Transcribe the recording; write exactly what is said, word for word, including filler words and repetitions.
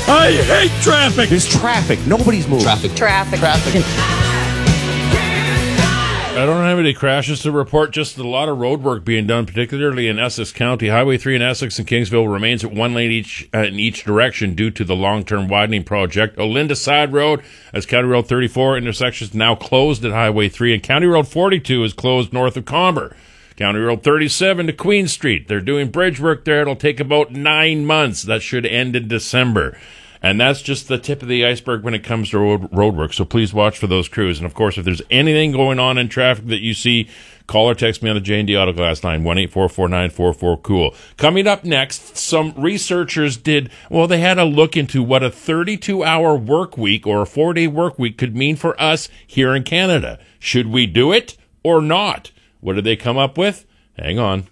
I hate traffic. There's traffic. Nobody's moving. Traffic. Traffic. Traffic. I don't have any crashes to report, just a lot of road work being done, particularly in Essex County. Highway three in Essex and Kingsville remains at one lane each uh, in each direction due to the long-term widening project. Olinda Side Road, as County Road thirty-four intersection is now closed at Highway three, and County Road forty-two is closed north of Comber. County Road thirty-seven to Queen Street. They're doing bridge work there. It'll take about nine months. That should end in December. And that's just the tip of the iceberg when it comes to road, road work. So please watch for those crews. And, of course, if there's anything going on in traffic that you see, call or text me on the J and D Auto Glass line, one eight four four nine four four cool. Coming up next, some researchers did, well, they had a look into what a thirty-two hour work week or a four-day work week could mean for us here in Canada. Should we do it or not? What did they come up with? Hang on.